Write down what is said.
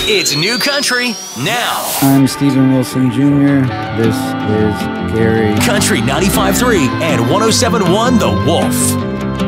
It's New Country now. I'm Stephen Wilson Jr. This is Gary. Country 95.3 and 107.1 The Wolf.